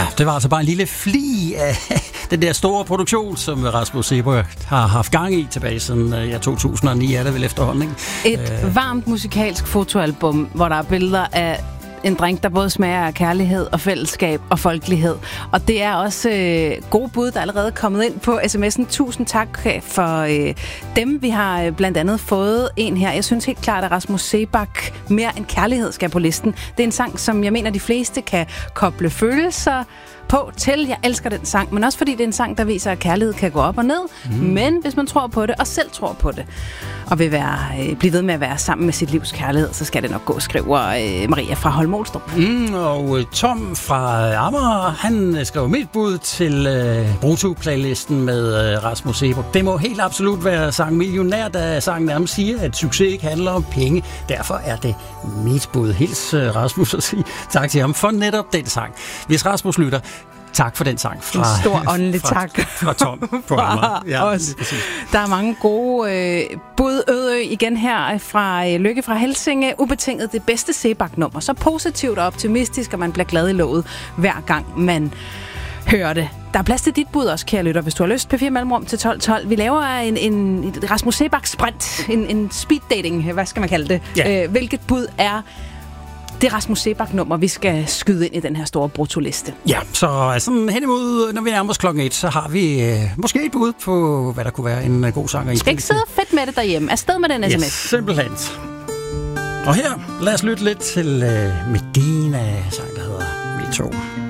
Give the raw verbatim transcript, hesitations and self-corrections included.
Ja, det var altså bare en lille fli af den der store produktion, som Rasmus Seebach har haft gang i tilbage siden ja, to tusind og ni, er det vel efterhånden, ikke? Et øh. varmt musikalsk fotoalbum, hvor der er billeder af en drink, der både smager af kærlighed og fællesskab og folkelighed. Og det er også øh, gode bud, der er allerede kommet ind på sms'en. Tusind tak for øh, dem. Vi har øh, blandt andet fået en her. Jeg synes helt klart, at Rasmus Seebach mere end kærlighed skal på listen. Det er en sang, som jeg mener, de fleste kan koble følelser på til. Jeg elsker den sang, men også fordi det er en sang, der viser, at kærlighed kan gå op og ned. Mm. Men hvis man tror på det, og selv tror på det, og vil være, øh, blive ved med at være sammen med sit livs kærlighed, så skal det nok gå, skriver øh, Maria fra Holmolstrup. Mm, og øh, Tom fra Amager, han skriver mit bud til øh, Brutto-playlisten med øh, Rasmus Seebach. Det må helt absolut være sang Millionær, da sangen nærmest siger, at succes ikke handler om penge. Derfor er det mit bud. Hils øh, Rasmus og sige tak til ham for netop den sang. Hvis Rasmus lytter, tak for den sang. Fra, en stor åndelig fra, tak. Fra Tom på Amager. Ja, også. Der er mange gode øh, bud. Ødø igen her fra øh, Lykke fra Helsinge. Ubetinget det bedste Seebach-nummer. Så positivt og optimistisk, og man bliver glad i låget hver gang man hører det. Der er plads til dit bud også, kære lytter, hvis du har lyst. P fire Mellemrum til tolv tolv. Vi laver en, en, en Rasmus Seebach-sprint. En, en speed dating, hvad skal man kalde det? Ja. Øh, hvilket bud er det Rasmus Seebach-nummer, vi skal skyde ind i den her store bruttoliste? Ja, så sådan hen imod, når vi nærmer os klokken et, så har vi øh, måske et bud på, hvad der kunne være en uh, god sang. Vi skal ikke sidde fedt med det derhjemme. Afsted med den sms. Yes, simpelthen. Og her, lad os lytte lidt til øh, Medina, sang der hedder Vi to.